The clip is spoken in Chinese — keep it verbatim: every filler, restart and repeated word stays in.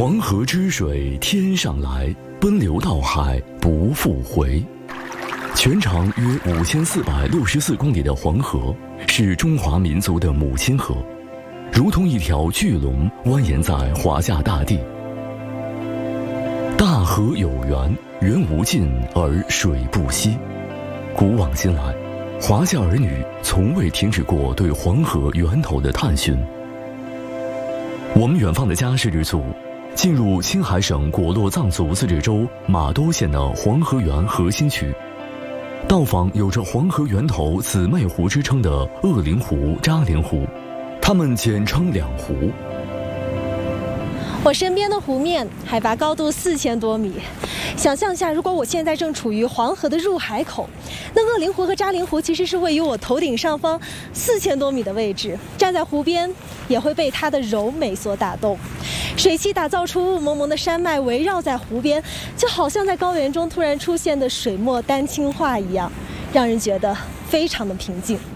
黄河之水天上来，奔流到海不复回。全长约五千四百六十四公里的黄河，是中华民族的母亲河，如同一条巨龙蜿蜒在华夏大地。大河有源，源无尽而水不息。古往今来，华夏儿女从未停止过对黄河源头的探寻。我们远方的家是日族，进入青海省果洛藏族自治州玛兜县的黄河源核心区，到访有着黄河源头姊妹湖之称的鄂陵湖、扎陵湖，它们简称两湖。 我身边的湖面海拔高度四千多米，想象一下，如果我现在正处于黄河的入海口，那鄂陵湖和扎陵湖其实是位于我头顶上方四千多米的位置，站在湖边也会被它的柔美所打动。水汽打造出雾蒙蒙的山脉围绕在湖边，就好像在高原中突然出现的水墨丹青画一样，让人觉得非常的平静。